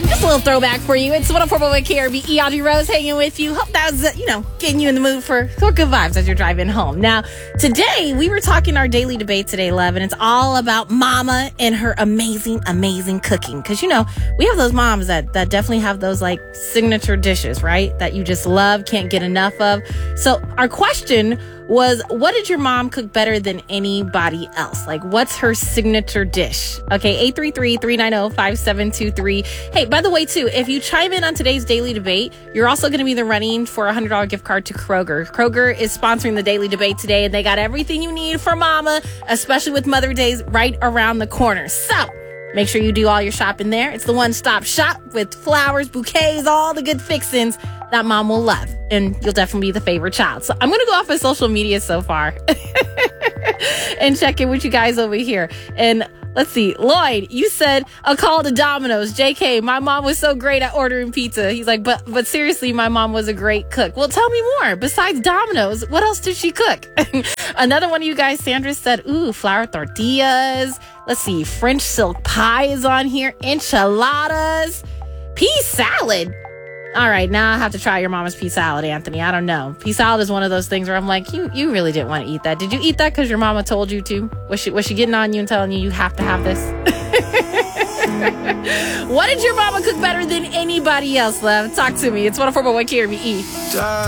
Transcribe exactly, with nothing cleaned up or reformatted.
Just a little throwback for you. It's one oh four point one K R B E. Audrey Rose hanging with you. Hope that was, uh, you know, getting you in the mood for, for good vibes as you're driving home. Now, today, we were talking our daily debate today, love, and it's all about mama and her amazing, amazing cooking. Because, you know, we have those moms that, that definitely have those, like, signature dishes, right? That you just love, can't get enough of. So, our question was, what did your mom cook better than anybody else? Like, what's her signature dish? Okay, eight three three, three nine zero, five seven two three. Hey, by the way, too, if you chime in on today's daily debate, you're also going to be in the running for a one hundred dollars gift card to Kroger. Kroger is sponsoring the daily debate today, and they got everything you need for mama, especially with Mother Day's right around the corner. So, make sure you do all your shopping there. It's the one-stop shop with flowers, bouquets, all the good fixings that mom will love. And you'll definitely be the favorite child. So I'm going to go off of social media so far and check in with you guys over here. And let's see. Lloyd, you said a call to Domino's. J K, my mom was so great at ordering pizza. He's like, but but seriously, my mom was a great cook. Well, tell me more. Besides Domino's, what else did she cook? Another one of you guys, Sandra, said, ooh, flour tortillas. Let's see. French silk pie is on here. Enchiladas. Pea salad. All right, now I have to try your mama's pea salad, Anthony. I don't know. Pea salad is one of those things where I'm like, you you really didn't want to eat that. Did you eat that because your mama told you to? Was she, was she getting on you and telling you you have to have this? What did your mama cook better than anybody else, love? Talk to me. It's one oh four point one K R B E.